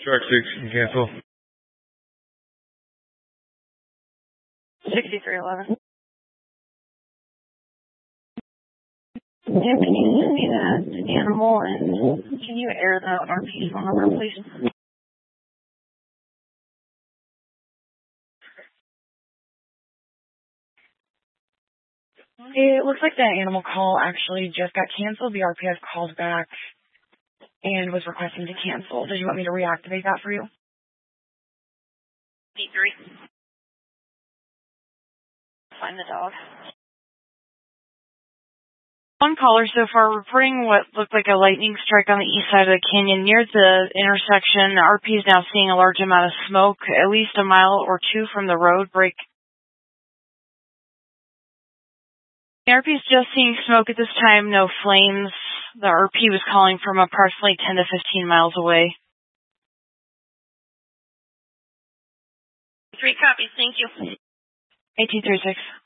Shark 6, cancel. 6311. Can you send me that animal and can you air the RP phone number, please? It looks like that animal call actually just got canceled. The RPS called back and was requesting to cancel. Did you want me to reactivate that for you? D3. Find the dog. One caller so far reporting what looked like a lightning strike on the east side of the canyon near the intersection. RP is now seeing a large amount of smoke, at least a mile or two from the road break. The RP is just seeing smoke at this time, no flames. The RP was calling from approximately 10 to 15 miles away. 3 copies, thank you. 1836.